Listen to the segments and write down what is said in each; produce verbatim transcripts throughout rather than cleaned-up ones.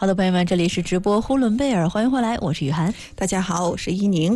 好的，朋友们，这里是直播呼伦贝尔，欢迎回来，我是雨涵。 大家好，我是依宁。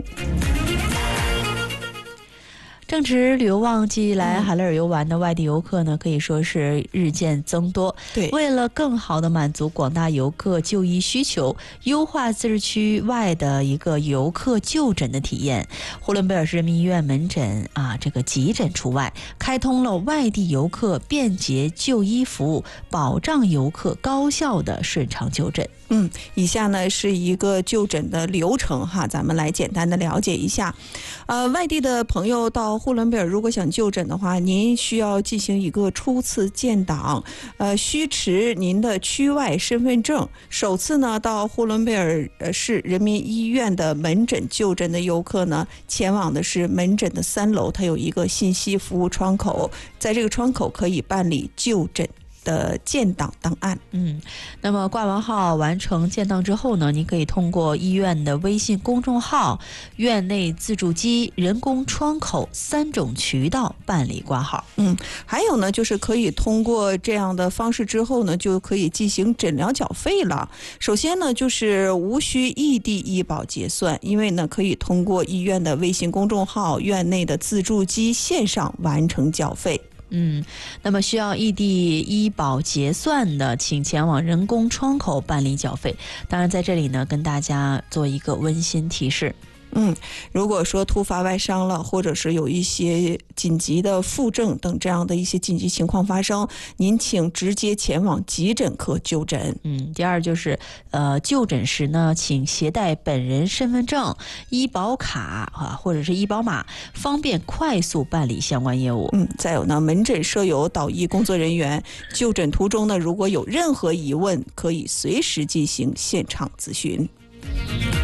正值旅游旺季，来海勒尔游玩的外地游客呢，可以说是日渐增多。 对， 为了更好的满足广大游客就医需求，优化自治区外的一个游客就诊的体验，呼伦贝尔市人民医院门诊啊，这个急诊除外，开通了外地游客便捷就医服务，保障游客高效的顺畅就诊。 嗯，以下呢是一个就诊的流程哈，咱们来简单的了解一下。呃，外地的朋友到呼伦贝尔如果想就诊的话，您需要进行一个初次建档，呃，需持您的区外身份证。首次呢到呼伦贝尔市人民医院的门诊就诊的游客呢，前往的是门诊的三楼，它有一个信息服务窗口，在这个窗口可以办理就诊的建档档案。 嗯，那么挂完号完成建档之后呢，您可以通过医院的微信公众号、院内自助机、人工窗口三种渠道办理挂号。 嗯，还有呢，就是可以通过这样的方式之后呢，就可以进行诊疗缴费了。首先呢，就是无需异地医保结算，因为呢，可以通过医院的微信公众号、院内的自助机线上完成缴费。 嗯，那么需要异地医保结算的，请前往人工窗口办理缴费。当然，在这里呢，跟大家做一个温馨提示。 嗯，如果说突发外伤了，或者是有一些紧急的复症等这样的一些紧急情况发生，您请直接前往急诊科就诊。 嗯，第二就是呃，就诊时呢，请携带本人身份证、医保卡啊，或者是医保码，方便快速办理相关业务。 嗯，再有呢，门诊设有导医工作人员，就诊途中呢，如果有任何疑问，可以随时进行现场咨询。